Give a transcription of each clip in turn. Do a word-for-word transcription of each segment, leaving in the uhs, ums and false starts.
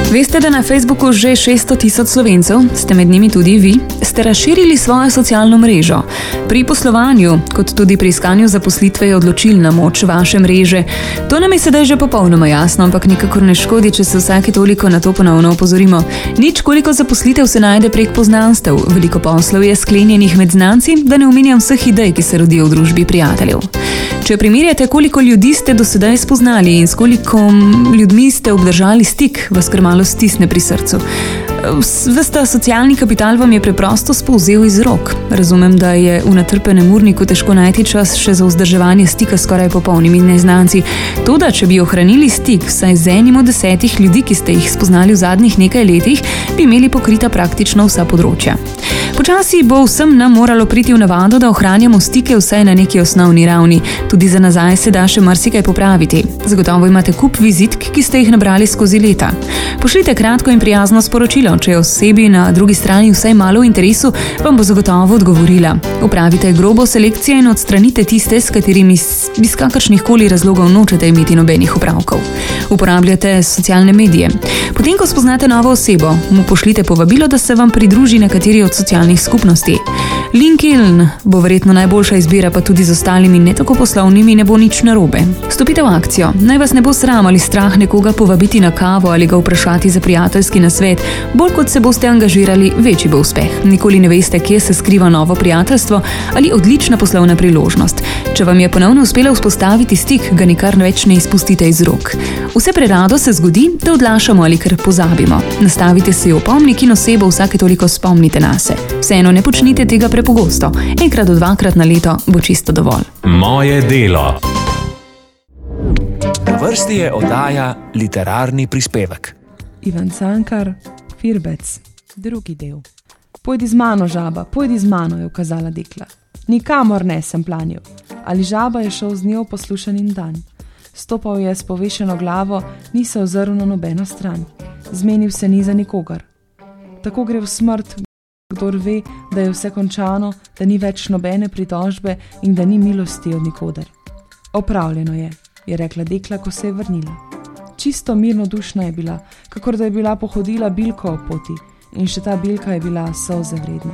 Veste, da na Facebooku že šeststo tisoč Slovencev, ste med njimi tudi vi, ste razširili svojo socialno mrežo. Pri poslovanju, kot tudi pri iskanju zaposlitve je odločilna moč vaše mreže. To nam je sedaj že popolnoma jasno, ampak nikakor ne škodi, če se vsake toliko na to ponovno opozorimo. Nič koliko zaposlitev se najde prek poznanstev, veliko poslov je sklenjenih med znanci, da ne omenjam vseh idej, ki se rodijo v družbi prijateljev. Če primerjate, koliko ljudi ste do sedaj spoznali in s koliko ljudmi ste obdržali stik, vas kar malo stisne pri srcu. Ves ta socialni kapital vam je preprosto spolzel iz rok. Razumem, da je v natrpenem urniku težko najti čas še za vzdrževanje stika s skoraj popolnimi neznanci. Toda, če bi ohranili stik vsaj z enim od desetih ljudi, ki ste jih spoznali v zadnjih nekaj letih, bi imeli pokrita praktično vsa področja. Počasi bo vsem nam moralo priti v navado, da ohranjamo stike vsaj na neki osnovni ravni. Tudi za nazaj se da še marsikaj popraviti. Zagotovo imate kup vizitk, ki ste jih nabrali skozi leta. Pošljite kratko in prijazno sporočilo, če je osebi na drugi strani vsaj malo v interesu, vam bo zagotovo odgovorila. Opravite grobo selekcijo in odstranite tiste, s katerimi iz kakršnih koli razlogov nočete imeti nobenih opravkov. Uporabljate socialne medije. Potem, ko spoznate novo osebo, mu pošljite povabilo, da se vam pridruži na kateri od socialnih skupnosti. LinkedIn bo verjetno najboljša izbira, pa tudi z ostalimi ne tako poslovnimi ne bo nič narobe. Stopite v akcijo. Naj vas ne bo sram ali strah nekoga povabiti na kavo ali ga vprašati za prijateljski nasvet. Bolj kot se boste angažirali, večji bo uspeh. Nikoli ne veste, kje se skriva novo prijateljstvo ali odlična poslovna priložnost. Če vam je ponovno uspelo vzpostaviti stik, ga nikar več ne izpustite iz rok. Vse prerado se zgodi, da odlašamo ali kar pozabimo. Nastavite si opomnik in osebo vsake toliko spomnite nase. Vseeno ne počnite tega prepogosto. Enkrat do dvakrat na leto bo čisto dovolj. Moje delo. Na vrsti je oddaja Literarni prispevek. Ivan Cankar, Firbec, drugi del. Pojdi z mano, žaba, pojdi z mano, je ukazala dekla. Nikamor ne, sem planil. Ali žaba je šel z njo poslušanin dan. Stopal je s povešeno glavo, ni se ozrl na nobeno stran. Zmenil se ni za nikogar. Tako gre v smrt, kdor ve, da je vse končano, da ni več nobene pritožbe in da ni milosti od nikoder. Opravljeno je, je rekla dekla, ko se je vrnila. Čisto mirno dušna je bila, kakor da je bila pohodila bilko o poti in še ta bilka je bila solze vredna.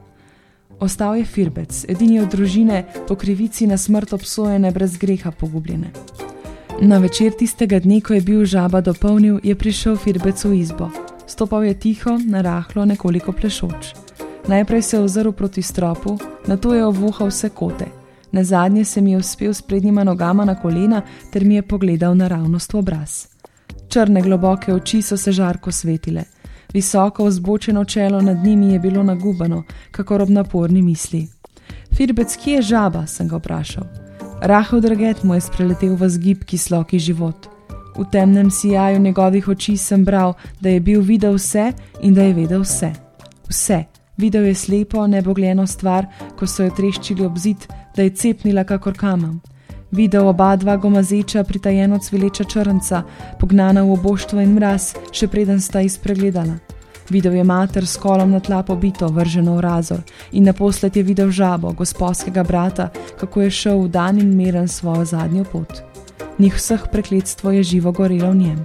Ostal je Firbec, edini od družine, po krivici na smrt obsojene, brez greha pogubljene. Na večer tistega dne, ko je bil žaba dopolnil, je prišel Firbec v izbo. Stopal je tiho, narahlo, nekoliko plešoč. Najprej se je ozrl proti stropu, nato je ovohal vse kote. Nazadnje se mi je uspel s prednjima nogama na kolena ter mi je pogledal naravnost v obraz. Črne globoke oči so se žarko svetile. Visoko vzbočeno čelo nad njimi je bilo nagubano, kakor ob naporni misli. Firbec, kje je žaba, sem ga vprašal. Rahel drget mu je spreletel v zgib kisloki život. V temnem sijaju njegovih oči sem bral, da je bil videl vse in da je vedel vse. Vse. Videl je slepo, nebogljeno stvar, ko so jo treščili ob zid, da je cepnila kakor kamen. Videl oba dva gomazeča, pritajeno cvileča črnca, pognana v oboštvo in mraz, še preden sta izpregledala. Videl je mater s kolom na tla pobito, vrženo v razor, in naposled je videl žabo, gosposkega brata, kako je šel v dan in miren svojo zadnjo pot. Njih vseh prekletstvo je živo gorelo v njem.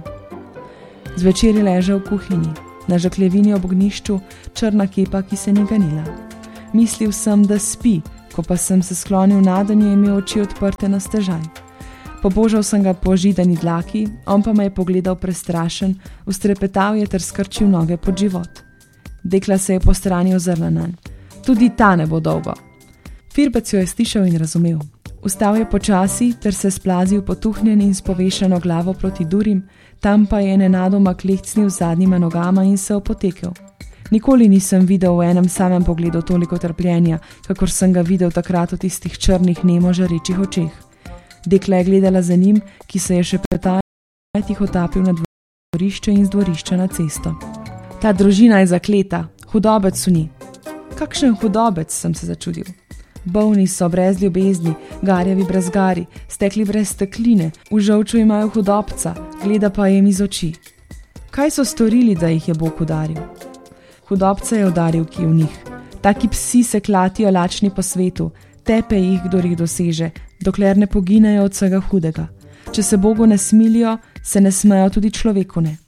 Zvečer je ležal v kuhinji, na žaklevini ob ognjišču, črna kepa, ki se ni ganila. Mislil sem, da spi, ko pa sem se sklonil nadanj, je imel oči odprte na stežaj. Pobožal sem ga po židani dlaki, on pa me je pogledal prestrašen, ustrepetal je ter skrčil noge pod život. Dekla se je po strani ozrla nanj. Tudi ta ne bo dolgo. Firbec jo je slišal in razumel. Vstal je počasi ter se splazil potuhnjen in s povešeno glavo proti durim, tam pa je nenadoma klehtcnil z zadnjima nogama in se opotekel. Nikoli nisem videl v enem samem pogledu toliko trpljenja, kakor sem ga videl takrat v tistih črnih nemo žarečih očeh. Dekla je gledala za njim, ki se je še pretajtih otapil na dvorišče in z dvorišča na cesto. Ta družina je zakleta, hudobec v njih. Kakšen hudobec, sem se začudil. Bolni so brez ljubezni, garjavi brez gari, stekli brez stekline, v žolču imajo hudobca, gleda pa jim iz oči. Kaj so storili, da jih je Bog udaril? Hudobca je udaril, ki v njih. Taki psi se klatijo lačni po svetu, tepe jih, kdor jih doseže, dokler ne poginejo od vsega hudega. Če se Bogu ne smilijo, se ne smejo tudi človeku ne.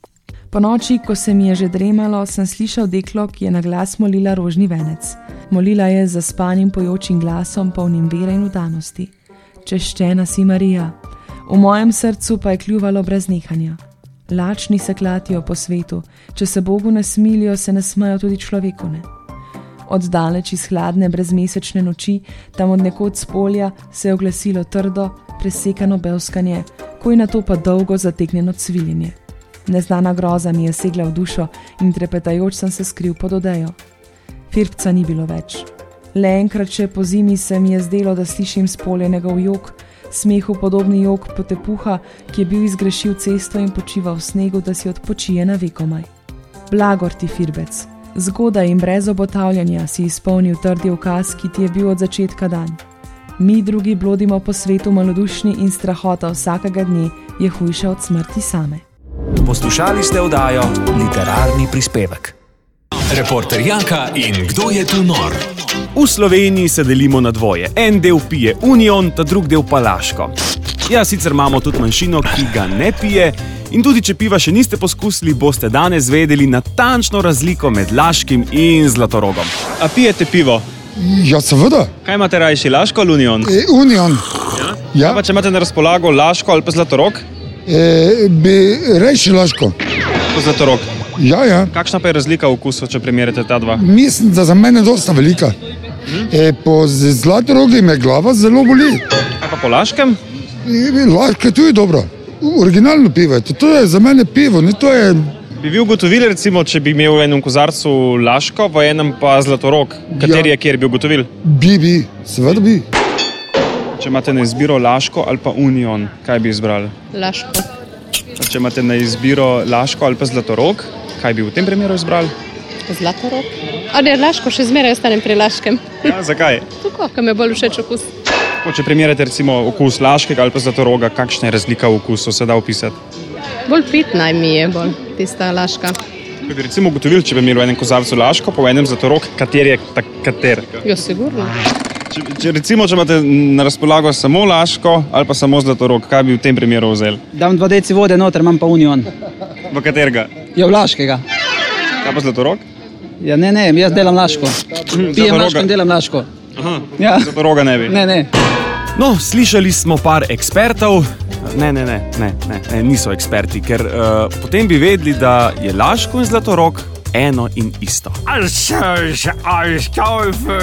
Po noči, ko se mi je že dremalo, sem slišal deklo, ki je na glas molila rožni venec. Molila je z zaspanim pojočim glasom, polnim vere in vdanosti. Češčena si Marija. V mojem srcu pa je kljuvalo brez nehanja. Lačni se klatijo po svetu, če se Bogu ne smilijo, se ne smejo tudi človeku ne. Oddaleč iz hladne brezmesečne noči, tam od nekod s polja, se je oglasilo trdo, presekano bevskanje, ko je nato pa dolgo zategnjeno cviljenje. Neznana groza mi je segla v dušo in trepetajoč sem se skril pod odejo. Firbca ni bilo več. Le enkrat še po zimi se mi je zdelo, da slišim s polja njegov jok, smehu podobni jok potepuha, ki je bil izgrešil cesto in počival v snegu, da si odpočije na vekomaj. Blagor ti, Firbec, zgodaj in brez obotavljanja si izpolnil trdi ukaz, ki ti je bil od začetka dan. Mi drugi blodimo po svetu malodušni in strahota vsakega dne je hujša od smrti same. Poslušali ste oddajo Literarni prispevek. Reporter Janka in Kdo je tu nor? V Sloveniji se delimo na dvoje. En del pije Union, ta drug del pa Laško. Ja, sicer imamo tudi manjšino, ki ga ne pije, in tudi če piva še niste poskusili, boste danes vedeli natančno razliko med Laškim in Zlatorogom. A pijete pivo? Ja, seveda. Kaj imate rajši, Laško ali Union? E, Union. Ja? Ja. Pa če imate na razpolago Laško ali pa Zlatorog? E, bi rajši Laško. Pa Zlatorog. Ja, ja. Kakšna pa je razlika v okusu, če primerjate ta dva? Mislim, da za mene dosta velika. E, po Zlatorogu me glava zelo boli. Kaj pa po Laškem? E, Laško je tudi dobro. Originalno pivo je. To je za mene pivo, ne to je... Bi vi ugotovili, recimo, če bi imel v enem kozarcu Laško, v enem pa Zlatorog? Kateri Ja. je, kjer bi ugotovili? Bi, bi, seveda bi. Če imate na izbiro Laško ali pa Union, kaj bi izbrali? Laško. Če imate na izbiro Laško ali pa Zlatorog, kaj bi v tem primeru izbrali? Zlatorog. Ali je Laško, še zmeraj ostanem pri Laškem. Ja, zakaj? Tako, kam je bolj všeč okus. Tako, če primerjate recimo okus Laškega ali pa Zlatoroga, kakšna je razlika v okusu, se da opisati? Bolj pitna mi je bolj tista Laška. Če bi recimo ugotovili, če bi imeli v enem kozarcu Laško, pa v enem Zlatorog, kater je tak, kater? Jo, sigurno. Če, če recimo, če imate na razpolago samo Laško ali pa samo Zlatorog, kaj bi v tem primeru vzeli? Dam dva deci vode noter, imam pa Union. V katerega? Ja, v Laškega. Kaj pa Zlatorog? Ja, ne, ne, jaz delam Laško. Pijem Zlatoroga. Laško in delam Laško. Aha, Ja. Zlatoroga ne bi. Ne, ne. No, slišali smo par ekspertov. Ne, ne, ne, ne, ne, ne niso eksperti, ker uh, potem bi vedeli, da je Laško in Zlatorog eno in isto.